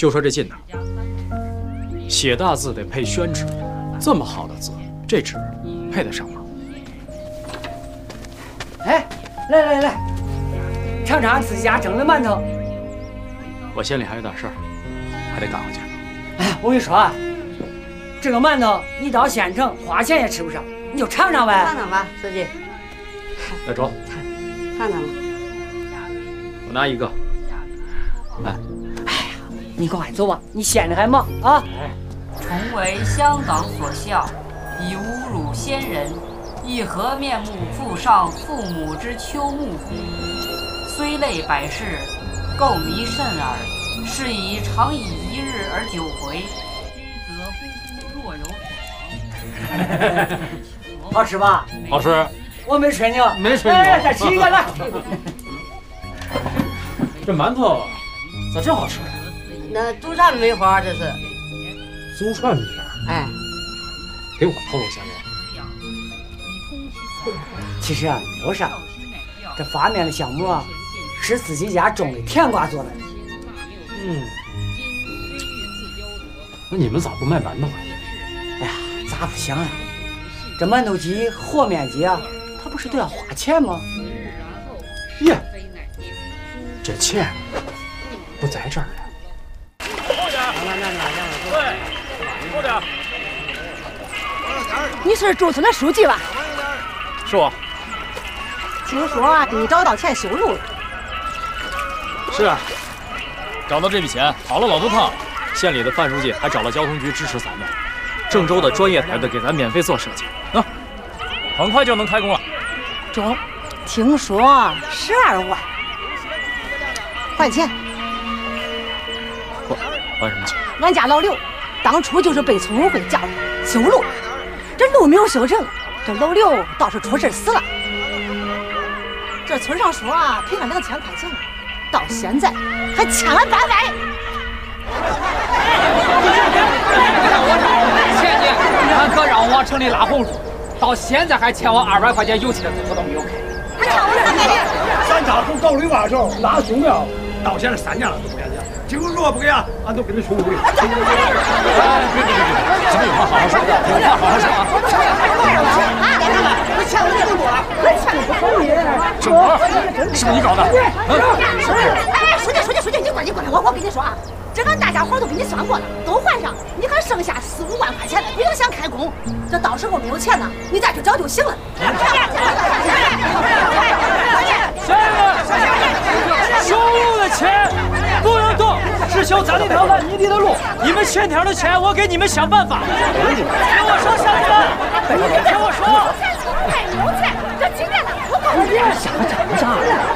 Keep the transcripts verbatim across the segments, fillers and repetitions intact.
就说这劲呢，写大字得配宣纸，这么好的字，这纸配得上吗？ 哎，来来来，尝尝自己家蒸的馒头。 我县里还有点事儿，还得赶回去。 哎，我跟你说啊，这个馒头你到县城花钱也吃不上，你就尝尝呗。 尝尝吧，书记。 来着， 尝尝吧。 我拿一个。来。 哎呀，你快走吧，你县里还忙啊。 同为香港所校，以侮辱先人，以何面目复上父母之丘墓乎？虽累百世，构弥甚耳。是以常以一日而久回，知则乎乎若有所好。好吃吧？ 好吃。 我没吹牛， 没吹牛。 哎，再吃一个来。 这馒头咋这好吃？ 那祖传美花，这是。 祖传秘方。 哎， 给我透露下面。 其实啊，有啥？这发面的项目啊，是自己家种的甜瓜做的。 嗯。那你们咋不卖馒头啊？ 哎呀，咋不想啊？这馒头机、和面机啊，它不是都要花钱吗？ 耶，这钱不在这儿了。 后点，对，后点。 你是驻村的书记吧？ 是我。 听说你找到钱修路了。 是啊，找到这笔钱，好了老多趟。 县里的范书记还找了交通局支持咱们，郑州的专业团队给咱免费做设计，啊， 很快就能开工了。 中，听说十二万，还钱。 还还什么钱？ 俺家老刘当初就是被村委会叫修路，这路没有修成，这老刘倒是出事死了。这村上说啊，赔俺两千块钱，到现在还欠俺八百。 前年俺哥让我往城里拉红薯，到现在还欠我二百块钱油漆的租都没有开。 咱家从搞绿瓦时候拉兄苗，到现在三年了都不给俺，今后如果不给俺，俺都跟他兄弟。哎，别别别别，咱们有话好好说，有话好好说啊！ 我欠我这么多，我欠你不好意思。 郑博，是不是你搞的？ 哎，书记书记书记，你过来你过来，我我跟你说啊。这个大家伙都给你算过了，都还上，你还剩下四五万块钱呢，你能想开工？这到时候没有钱呢，你再去找就行了。 下一个，修路的钱不能动，是修咱这条烂泥地的路。你们欠条的钱，我给你们想办法。听我说，乡亲们，听我说。 太有钱，这几年了，我告诉你， 想整啥？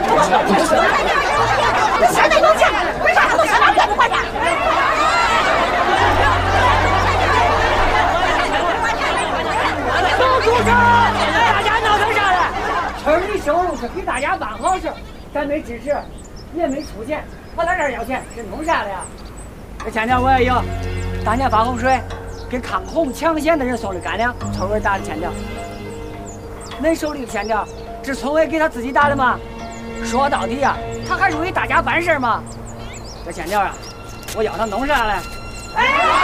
你现在有钱了，为啥还能想到别不还钱？ 总组长，大家闹腾啥了？村里修路是给大家办好事，咱没支持，也没出钱，跑咱这儿要钱，是弄啥了呀？这前天我也有，当年发洪水，给抗洪抢险的人送的干粮，村委打的欠条。恁手里的欠条是村委给他自己打的吗？说到底呀、啊，他还是为大家办事嘛。这欠条啊，我要他弄啥嘞？哎